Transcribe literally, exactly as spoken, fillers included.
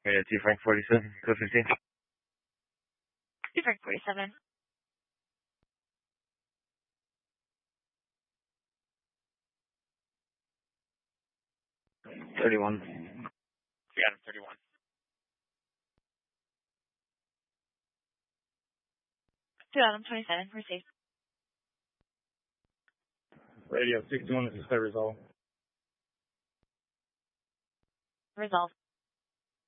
Yeah, T Frank forty-seven, code fifteen. T Frank forty-seven. thirty-one. We got him, thirty-one. two thousand twenty-seven, received. Radio sixty-one, this is Clear Resolve. Resolve.